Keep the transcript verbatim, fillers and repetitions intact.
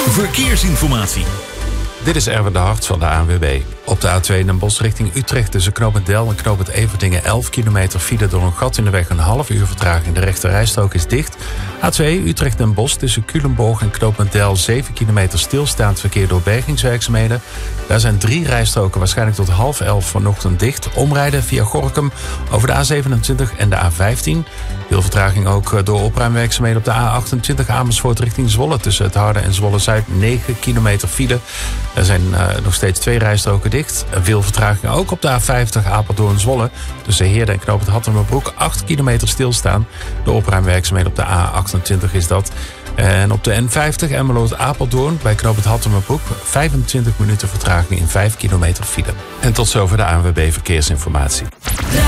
Verkeersinformatie. Dit is Erwin de Hart van de A N W B. Op de A twee Den Bosch richting Utrecht tussen knooppunt Del en knooppunt Everdingen elf kilometer file door een gat in de weg, een half uur vertraging. De rechte rijstrook is dicht. A twee Utrecht Den Bosch tussen Culemborg en knooppunt Del zeven kilometer stilstaand verkeer door bergingswerkzaamheden. Daar zijn drie rijstroken waarschijnlijk tot half elf vanochtend dicht. Omrijden via Gorinchem over de A zevenentwintig en de A vijftien. Veel vertraging ook door opruimwerkzaamheden op de A achtentwintig Amersfoort richting Zwolle. Tussen het Harde en Zwolle-Zuid negen kilometer file. Er zijn uh, nog steeds twee rijstroken dicht. Veel vertraging ook op de A vijftig Apeldoorn-Zwolle. Tussen Heerde en knooppunt Hattemerbroek acht kilometer stilstaan. De opruimwerkzaamheden op de A achtentwintig is dat. En op de N vijftig Emmeloord-Apeldoorn bij knooppunt Hattemerbroek vijfentwintig minuten vertraging in vijf kilometer file. En tot zover de A N W B Verkeersinformatie.